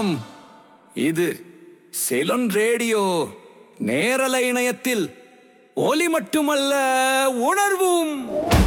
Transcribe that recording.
வணக்கம். இது செலன் ரேடியோ. நேரலை இணையத்தில் ஒலி மட்டுமல்ல, உணர்வும்.